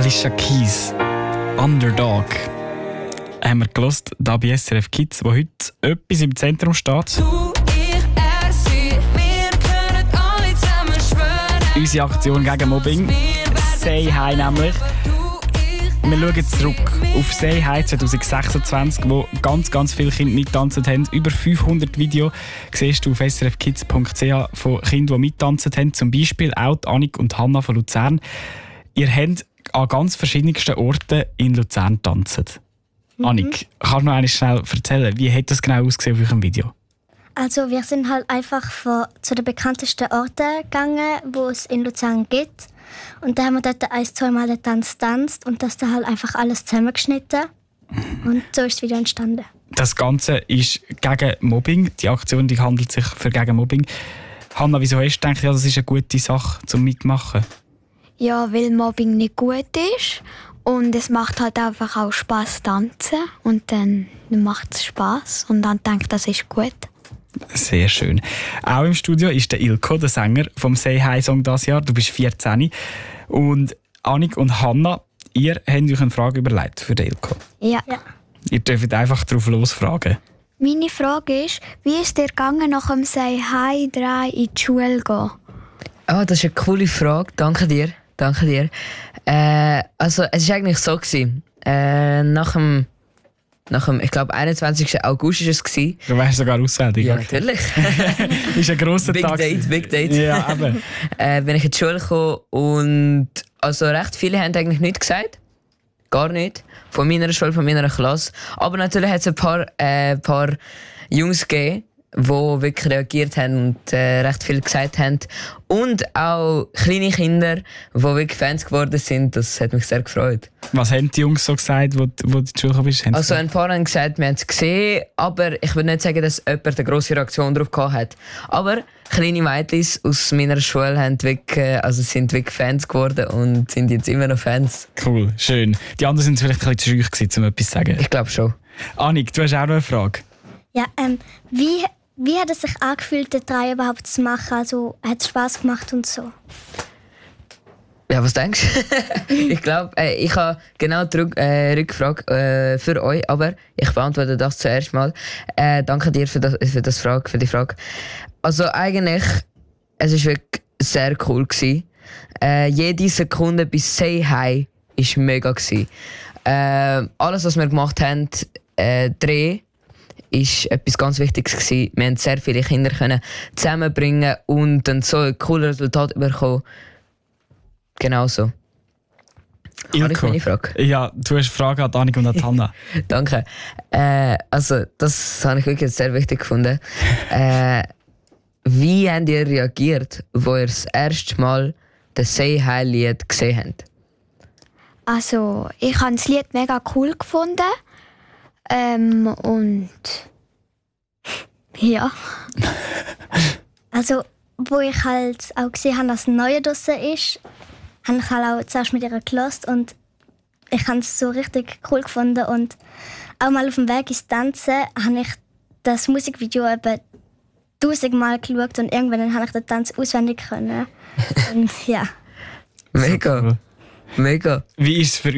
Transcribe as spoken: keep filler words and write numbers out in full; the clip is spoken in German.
Alicia Keys, Underdog. Haben wir gehört, da bei S R F Kids, wo heute etwas im Zentrum steht. Du, ich, er, sie, wir können alle zusammen schwören. Unsere Aktion gegen Mobbing. Say Hi nämlich. Wir schauen zurück auf Say Hi zwanzig sechsundzwanzig, wo ganz, ganz viele Kinder mittanzt haben. Über fünfhundert Videos siehst du auf s r f kids punkt c h von Kindern, die mittanzt haben. Zum Beispiel auch Annik und Hanna von Luzern. Ihr habt an ganz verschiedensten Orten in Luzern getanzt. Mhm. Annik, kannst du noch einmal schnell erzählen, wie hat das genau ausgesehen auf eurem Video? Also wir sind halt einfach von, zu den bekanntesten Orten gegangen, wo es in Luzern gibt. Und dann haben wir dort ein, zweimal den Tanz getanzt und das dann halt einfach alles zusammengeschnitten. Und so ist das Video entstanden. Das Ganze ist gegen Mobbing. Die Aktion die handelt sich für gegen Mobbing. Hanna, wieso hast du gedacht, ja, das ist eine gute Sache zum Mitmachen? Ja, weil Mobbing nicht gut ist. Und es macht halt einfach auch Spass tanzen. Und dann macht es Spass. Und dann denke ich, das ist gut. Sehr schön. Auch im Studio ist der Ilko, der Sänger vom Say Hi Song dieses Jahr. Du bist vierzehn. Und Annik und Hanna, ihr habt euch eine Frage überlegt für den Ilko. Ja. ja. Ihr dürft einfach drauf losfragen. Meine Frage ist, wie ist dir gegangen, nach dem Say Hi drei in die Schule gehen? Oh, das ist eine coole Frage. Danke dir. Danke dir. Äh, also, es war eigentlich so. Gewesen. Äh, nach dem Nach dem, ich glaube, einundzwanzigsten August war es. Du weißt sogar auswendig. Ja, natürlich. Das ist ein grosser Big Tag. Date, Big Date. Ja, aber. äh, bin ich in die Schule gekommen und also recht viele haben eigentlich nichts gesagt. Gar nicht. Von meiner Schule, von meiner Klasse. Aber natürlich hat es ein paar, äh, paar Jungs gegeben, die wirklich reagiert haben und äh, recht viel gesagt haben. Und auch kleine Kinder, die wirklich Fans geworden sind. Das hat mich sehr gefreut. Was haben die Jungs so gesagt, wo, wo du in die Schule gekommen bist? Also ein paar haben gesagt, wir haben es gesehen, aber ich würde nicht sagen, dass jemand eine grosse Reaktion darauf gehabt hat. Aber kleine Mädchen aus meiner Schule haben wirklich, also sind wirklich Fans geworden und sind jetzt immer noch Fans. Cool, schön. Die anderen sind vielleicht ein bisschen zu scheu gewesen, um etwas zu sagen. Ich glaube schon. Annik, du hast auch noch eine Frage. Ja, ähm, wie... Wie hat es sich angefühlt, den drei überhaupt zu machen? Also, hat es Spass gemacht und so? Ja, was denkst du? Ich glaube, äh, ich habe genau die Rück, äh, Rückfrage äh, für euch, aber ich beantworte das zuerst mal. Äh, danke dir für, das, für, das Frage, für die Frage. Also eigentlich, es war wirklich sehr cool gewesen. Äh, jede Sekunde bis Say Hi war mega gewesen. Äh, alles, was wir gemacht haben, äh, Dreh, ist etwas ganz Wichtiges gewesen. Wir haben sehr viele Kinder können zusammenbringen und dann so ein cooles Resultat bekommen. Genau so. Ilko, meine Frage? Ja, du hast eine Frage an Annik und an Hanna. Danke. Äh, also, das habe ich wirklich sehr wichtig gefunden. äh, wie habt ihr reagiert, wo ihr das erste Mal das Say Hi-Lied gesehen habt? Also, ich habe das Lied mega cool gefunden. Ähm, und ja. Also, wo ich halt auch gesehen habe, dass ein neuer draussen ist, habe ich halt auch zuerst mit ihr gehört und ich habe es so richtig cool gefunden. Und auch mal auf dem Weg ins Tanzen habe ich das Musikvideo etwa tausendmal geschaut und irgendwann habe ich den Tanz auswendig können. Und ja. Mega. Mega. Wie ist es für